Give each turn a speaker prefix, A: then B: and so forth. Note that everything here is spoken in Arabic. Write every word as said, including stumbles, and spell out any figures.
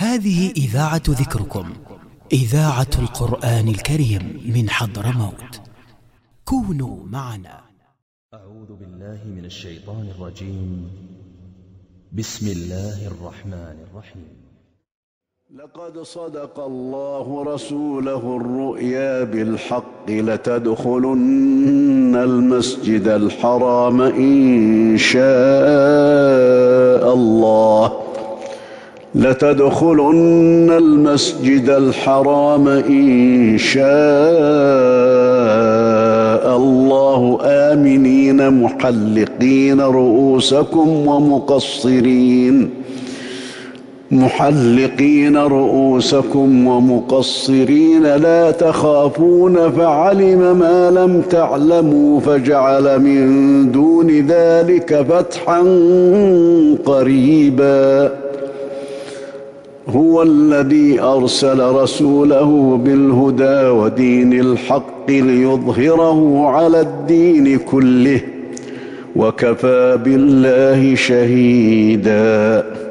A: هذه إذاعة ذكركم، إذاعة القرآن الكريم من حضرموت. كونوا معنا.
B: أعوذ بالله من الشيطان الرجيم. بسم الله الرحمن الرحيم.
C: لقد صدق الله رسوله الرؤيا بالحق لتدخلن المسجد الحرام إن شاء الله لتدخلن المسجد الحرام إن شاء الله آمنين محلقين رؤوسكم ومقصرين محلقين رؤوسكم ومقصرين لا تخافون فعلم ما لم تعلموا فجعل من دون ذلك فتحا قريبا. هو الذي أرسل رسوله بالهدى ودين الحق ليظهره على الدين كله وكفى بالله شهيدا.